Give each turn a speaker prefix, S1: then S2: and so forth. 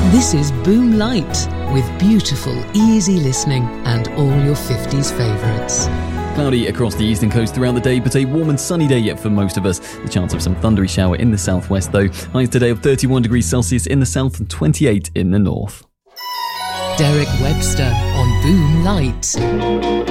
S1: This is Boom Light, with beautiful, easy listening and all your 50s favourites.
S2: Cloudy across the eastern coast throughout the day, but a warm and sunny day yet for most of us. The chance of some thundery shower in the southwest though. Highs today of 31 degrees Celsius in the south and 28 in the north.
S1: Derek Webster on Boom Light.